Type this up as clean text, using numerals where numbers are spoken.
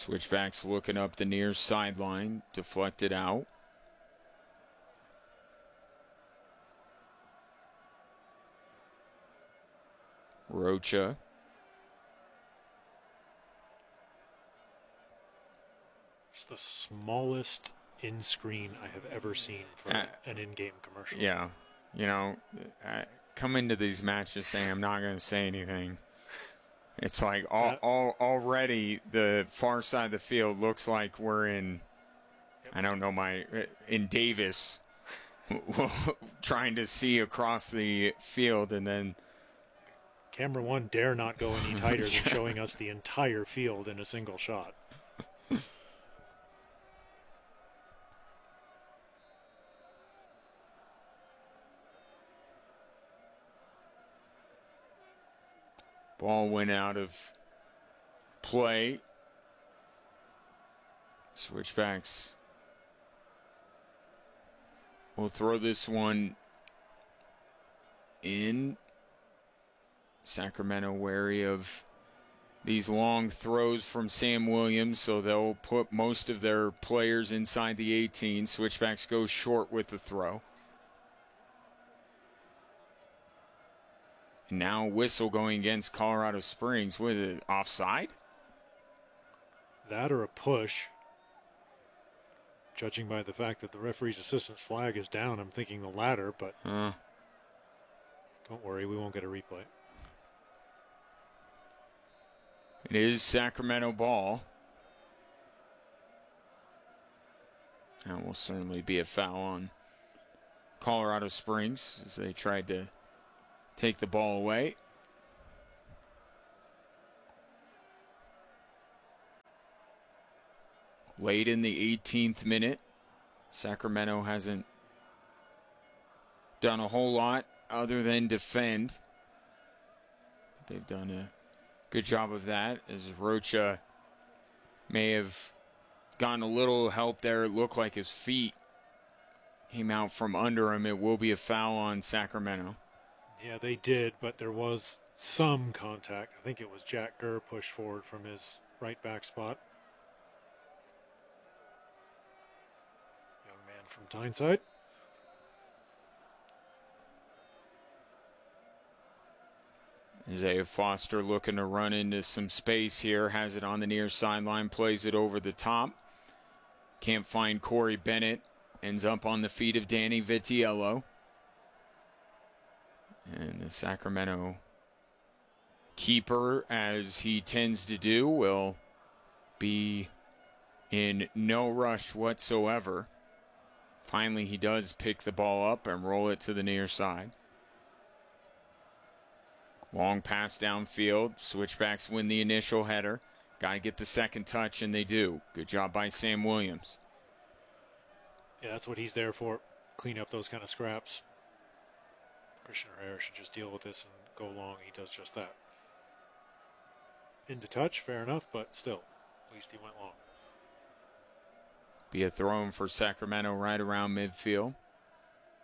Switchbacks looking up the near sideline, deflected out. Rocha. It's the smallest in-screen I have ever seen for an in-game commercial. Yeah. You know, I come into these matches saying I'm not going to say anything. It's like already the far side of the field looks like we're in, I don't know, in Davis, trying to see across the field, and then Camera one dare not go any tighter than showing us the entire field in a single shot. Ball went out of play. Switchbacks will throw this one in. Sacramento wary of these long throws from Sam Williams, so they'll put most of their players inside the 18. Switchbacks go short with the throw. Now whistle going against Colorado Springs. What is it, offside? That or a push. Judging by the fact that the referee's assistant's flag is down, I'm thinking the latter, but don't worry, we won't get a replay. It is Sacramento ball. That will certainly be a foul on Colorado Springs as they tried to take the ball away. Late in the 18th minute, Sacramento hasn't done a whole lot other than defend. They've done a good job of that, as Rocha may have gotten a little help there. It looked like his feet came out from under him. It will be a foul on Sacramento. Yeah, they did, but there was some contact. I think it was Jack Gurr pushed forward from his right back spot. Young man from Tyneside. Isaiah Foster looking to run into some space here. Has it on the near sideline, plays it over the top. Can't find Corey Bennett. Ends up on the feet of Danny Vitiello. And the Sacramento keeper, as he tends to do, will be in no rush whatsoever. Finally, he does pick the ball up and roll it to the near side. Long pass downfield. Switchbacks win the initial header. Got to get the second touch, and they do. Good job by Sam Williams. Yeah, that's what he's there for. Clean up those kind of scraps. Christian Herrera should just deal with this and go long. He does just that. Into touch, fair enough, but still, at least he went long. Be a throw in for Sacramento right around midfield.